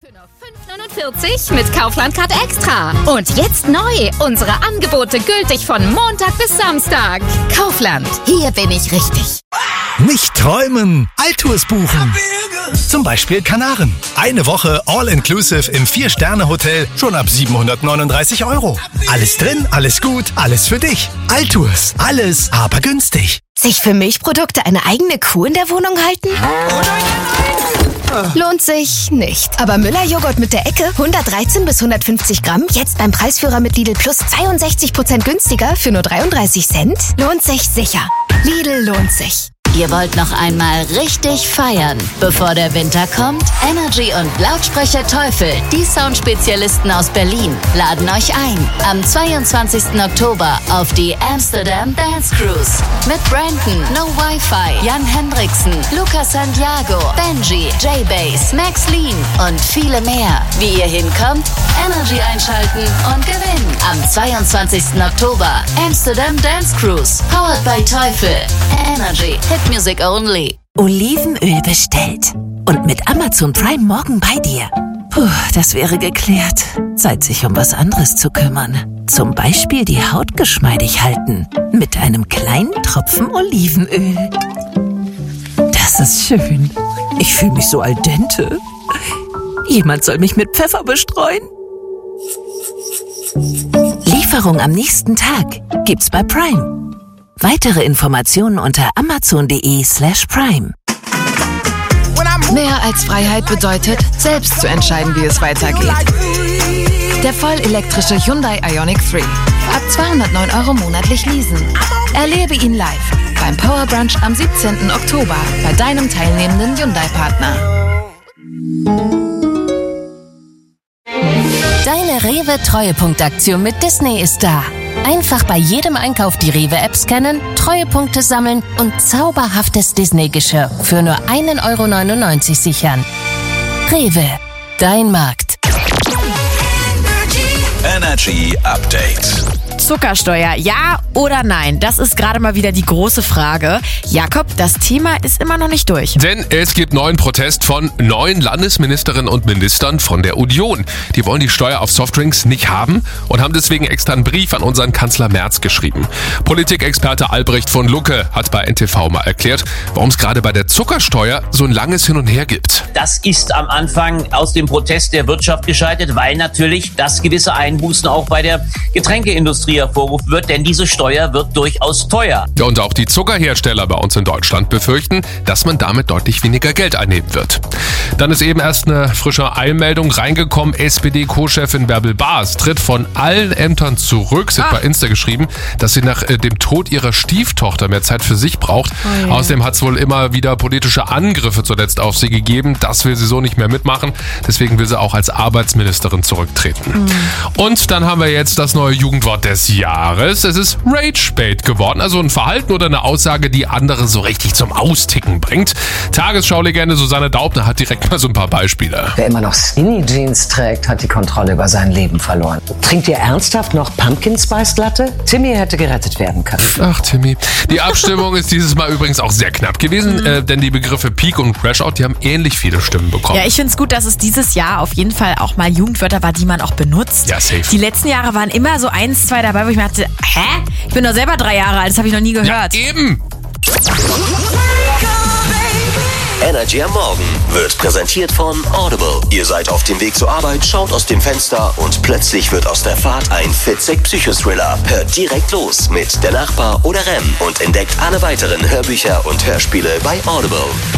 Für nur 5,49 mit Kaufland-Card Extra. Und jetzt neu, unsere Angebote gültig von Montag bis Samstag. Kaufland, hier bin ich richtig. Nicht träumen, Altours buchen. Zum Beispiel Kanaren. Eine Woche All-Inclusive im 4-Sterne-Hotel schon ab 739 €. Alles drin, alles gut, alles für dich. Altours, alles aber günstig. Sich für Milchprodukte eine eigene Kuh in der Wohnung halten? Lohnt sich nicht. Aber Müller-Joghurt mit der Ecke, 113 bis 150 Gramm, jetzt beim Preisführer mit Lidl Plus 62% günstiger für nur 33 Cent? Lohnt sich sicher. Lidl lohnt sich. Ihr wollt noch einmal richtig feiern, bevor der Winter kommt? Energy und Lautsprecher Teufel, die Soundspezialisten aus Berlin, laden euch ein am 22. Oktober auf die Amsterdam Dance Cruise mit Brandon, No Wi-Fi, Jan Hendriksen, Lucas Santiago, Benji, J-Bass, Max Lean und viele mehr. Wie ihr hinkommt? Energy einschalten und gewinnen. Am 22. Oktober Amsterdam Dance Cruise, powered by Teufel. Energy. Music only. Olivenöl bestellt. Und mit Amazon Prime morgen bei dir. Puh, das wäre geklärt. Zeit, sich um was anderes zu kümmern. Zum Beispiel die Haut geschmeidig halten. Mit einem kleinen Tropfen Olivenöl. Das ist schön. Ich fühle mich so al dente. Jemand soll mich mit Pfeffer bestreuen. Lieferung am nächsten Tag gibt's bei Prime. Weitere Informationen unter amazon.de/prime. Mehr als Freiheit bedeutet, selbst zu entscheiden, wie es weitergeht. Der vollelektrische Hyundai Ioniq 3. Ab 209 € monatlich leasen. Erlebe ihn live beim Power Brunch am 17. Oktober bei deinem teilnehmenden Hyundai-Partner. Deine Rewe-Treuepunktaktion mit Disney ist da. Einfach bei jedem Einkauf die Rewe-App scannen, Treuepunkte sammeln und zauberhaftes Disney-Geschirr für nur 1,99 € sichern. Rewe, dein Markt. Energy Update. Zuckersteuer, ja oder nein? Das ist gerade mal wieder die große Frage. Jakob, das Thema ist immer noch nicht durch. Denn es gibt neuen Protest von 9 Landesministerinnen und Ministern von der Union. Die wollen die Steuer auf Softdrinks nicht haben und haben deswegen extra einen Brief an unseren Kanzler Merz geschrieben. Politikexperte Albrecht von Lucke hat bei NTV mal erklärt, warum es gerade bei der Zuckersteuer so ein langes Hin und Her gibt. Das ist am Anfang aus dem Protest der Wirtschaft gescheitert, weil natürlich das gewisse Einbußen auch bei der Getränkeindustrie hervorgerufen wird, denn diese Steuer wird durchaus teuer. Ja, und auch die Zuckerhersteller bei uns in Deutschland befürchten, dass man damit deutlich weniger Geld einnehmen wird. Dann ist eben erst eine frische Eilmeldung reingekommen. SPD-Co-Chefin Bärbel Baas tritt von allen Ämtern zurück. Sie hat bei Insta geschrieben, dass sie nach dem Tod ihrer Stieftochter mehr Zeit für sich braucht. Außerdem hat es wohl immer wieder politische Angriffe zuletzt auf sie gegeben. Das will sie so nicht mehr mitmachen. Deswegen will sie auch als Arbeitsministerin zurücktreten. Und dann haben wir jetzt das neue Jugendwort des Jahres. Es ist Ragebait geworden, also ein Verhalten oder eine Aussage, die andere so richtig zum Austicken bringt. Tagesschau-Legende Susanne Daubner hat direkt mal so ein paar Beispiele. Wer immer noch Skinny Jeans trägt, hat die Kontrolle über sein Leben verloren. Trinkt ihr ernsthaft noch Pumpkin Spice Latte? Timmy hätte gerettet werden können. Ach, Timmy. Die Abstimmung ist dieses Mal übrigens auch sehr knapp gewesen, denn die Begriffe Peak und Crashout, die haben ähnlich viele Stimmen bekommen. Ja, ich finde es gut, dass es dieses Jahr auf jeden Fall auch mal Jugendwörter war, die man auch benutzt. Ja, safe. Die letzten Jahre waren immer so 1, 2 dabei, wo ich mir dachte, hä? Ich bin doch selber 3 Jahre alt, das habe ich noch nie gehört. Ja, eben. Energy am Morgen wird präsentiert von Audible. Ihr seid auf dem Weg zur Arbeit, schaut aus dem Fenster und plötzlich wird aus der Fahrt ein fitzig Psychothriller. Hört direkt los mit Der Nachbar oder Rem und entdeckt alle weiteren Hörbücher und Hörspiele bei Audible.